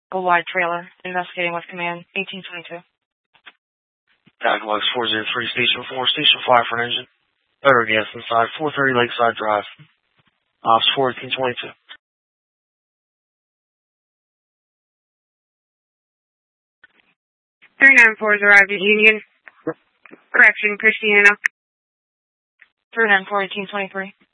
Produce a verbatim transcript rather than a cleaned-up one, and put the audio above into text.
Go wide trailer. Investigating with command. eighteen twenty-two. Tagalux four zero three, Station four, Station five for an engine. Better gas inside, four thirty Lakeside Drive. Ops four eighteen twenty-two. three nine four is arrived at Union. Correction, Christiana. three nine four, eighteen twenty-three.